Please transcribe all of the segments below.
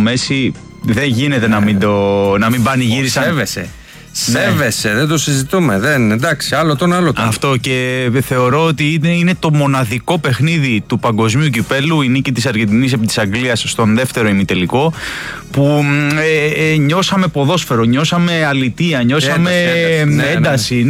Μέση, δεν γίνεται να μην πανηγύρισαν. Σέβεσαι, δεν το συζητούμε. Εντάξει, άλλο τον. Αυτό, και θεωρώ ότι είναι το μοναδικό παιχνίδι του παγκοσμίου κυπέλου, η νίκη της Αργεντινής επί της Αγγλίας στον δεύτερο ημιτελικό, που νιώσαμε ποδόσφαιρο, νιώσαμε αλητία, νιώσαμε ένταση.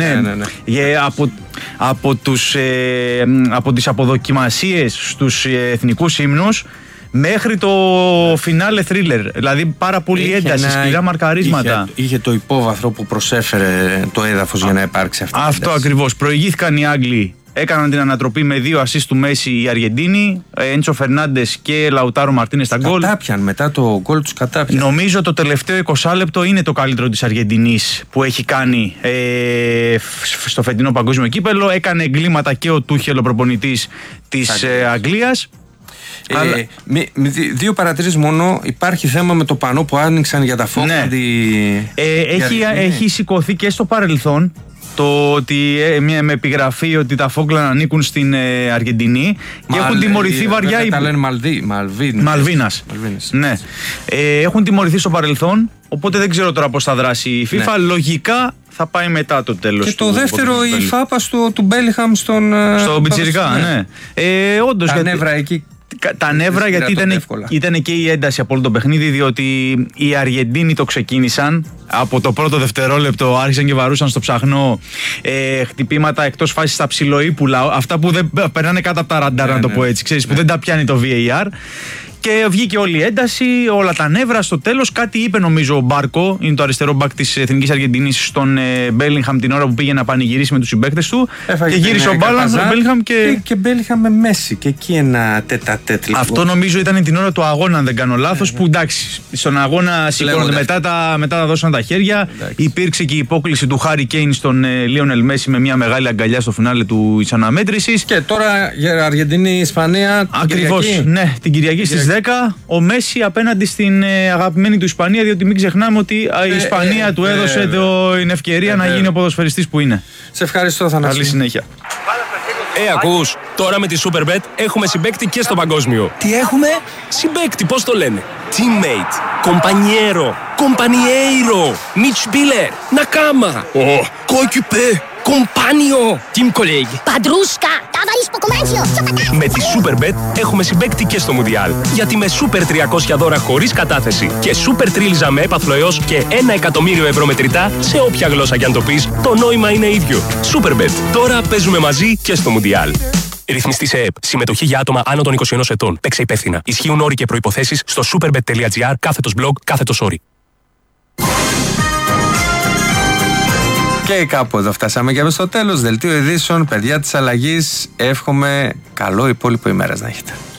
Από τις αποδοκιμασίες στους εθνικούς ύμνους μέχρι το φινάλε θρίλερ. Δηλαδή πάρα πολύ ένταση, σκληρά μαρκαρίσματα. Είχε το υπόβαθρο που προσέφερε το έδαφος για να υπάρξει αυτή. Αυτό ακριβώς. Προηγήθηκαν οι Άγγλοι. Έκαναν την ανατροπή με 2 ασίστ του Μέση οι Αργεντίνοι. Έντσο Φερνάντες και Λαουτάρο Μαρτίνες στα γκολ. Μετά το γκολ τους κατάπιαν. Νομίζω το τελευταίο 20 λεπτό είναι το καλύτερο της Αργεντινής που έχει κάνει στο φετινό παγκόσμιο κύπελο. Έκανε εγκλήματα και ο Τούχελ, ο προπονητής της Αγγλίας. Δύο παρατηρήσεις μόνο. Υπάρχει θέμα με το πανό που άνοιξαν για τα Φόκλαντ. Έχει σηκωθεί και στο παρελθόν το ότι με επιγραφή ότι τα Φόκλαντ ανήκουν στην Αργεντινή και έχουν τιμωρηθεί βαριά. Τα λένε Μαλβίνας. Ναι. Έχουν τιμωρηθεί στο παρελθόν, οπότε δεν ξέρω τώρα πώς θα δράσει η FIFA. Λογικά θα πάει μετά το τέλος. Και το δεύτερο, η φάπα του Μπέλιγχαμ στον Πιτσιρικά. Ναι. Όντως, τα νεύρα εκεί. Τα νεύρα, γιατί ήταν και η ένταση από όλο το παιχνίδι, διότι οι Αργεντίνοι το ξεκίνησαν. Από το πρώτο δευτερόλεπτο άρχισαν και βαρούσαν στο ψαχνό χτυπήματα εκτός φάσης στα ψιλούπουλα. Αυτά που δεν περνάνε κάτω από τα ραντάρ, να το πω έτσι, ξέρεις, που δεν τα πιάνει το VAR. Και βγήκε όλη η ένταση, όλα τα νεύρα. Στο τέλος κάτι είπε, νομίζω, ο Μπάρκο, είναι το αριστερό μπακ της Εθνικής Αργεντινής, στον Μπέλιγχαμ την ώρα που πήγε να πανηγυρίσει με τους συμπαίκτες του. Και γύρισε ο Μπέλιγχαμ και Μπέλιγχαμ με Μέση. Και εκεί ένα τέτα-τέτ. Αυτό νομίζω ήταν την ώρα του αγώνα, αν δεν κάνω λάθος. Που εντάξει, στον αγώνα σηκώνονται, μετά τα δώσαν τα χέρια. Υπήρξε και η υπόκληση του Χάρι Κέιν στον Λίονελ Μέση με μια μεγάλη αγκαλιά στο φινάλε της αναμέτρησης. Και τώρα για Αργεντινή-Ισπανία. Ακριβώς, ναι, την Κυριακή στις 10, ο Μέση απέναντι στην αγαπημένη του Ισπανία, διότι μην ξεχνάμε ότι η Ισπανία του έδωσε την ευκαιρία να γίνει ο ποδοσφαιριστής που είναι. Σε ευχαριστώ, Θανάση. Καλή συνέχεια. Ακούς, τώρα με τη Superbet έχουμε συμπαίκτη και στο παγκόσμιο. Τι έχουμε? Συμπαίκτη, πώς το λένε? Teammate, compañero, compañeiro, Mitspieler, Nakama, coéquipier, compagno, team colleague. Παντρούσκα, ταβαρίσκο κομμάτιο. Με τη Superbet έχουμε συμπαίκτη και στο Μουντιάλ. Γιατί με Super 300 δώρα χωρίς κατάθεση και Super Τρίλιζα με έπαθλο έως και 1 εκατομμύριο ευρώ μετρητά, σε όποια γλώσσα κι αν το πεις, το νόημα είναι ίδιο. Superbet. Τώρα παίζουμε μαζί και στο Μουντιάλ. Ρυθμιστή σε ΕΕΠ. Συμμετοχή για άτομα άνω των 21 ετών. Παίξε υπεύθυνα. Ισχύουν όροι και προϋποθέσεις στο superbet.gr/blog/sorry. Και κάπου εδώ φτάσαμε και στο τέλος. Δελτίο ειδήσεων, παιδιά της αλλαγής. Εύχομαι καλό υπόλοιπο ημέρας να έχετε.